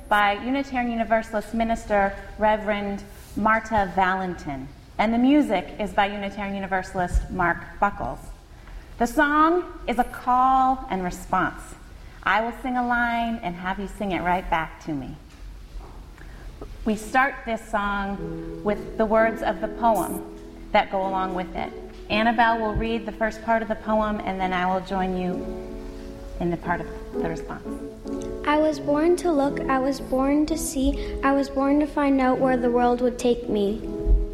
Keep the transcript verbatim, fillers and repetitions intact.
by Unitarian Universalist minister Reverend Marta Valentin, and the music is by Unitarian Universalist Mark Buckles. The song is a call and response. I will sing a line and have you sing it right back to me. We start this song with the words of the poem that go along with it. Annabelle will read the first part of the poem, and then I will join you in the part of the response. I was born to look, I was born to see, I was born to find out where the world would take me.